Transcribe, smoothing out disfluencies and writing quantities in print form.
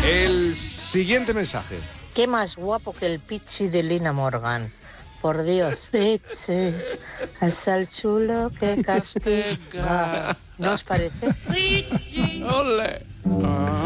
El siguiente mensaje. Qué más guapo que el Pichi de Lina Morgan. Por Dios, Pichi, es el chulo que castiga. ¿No os parece? ¡Ole!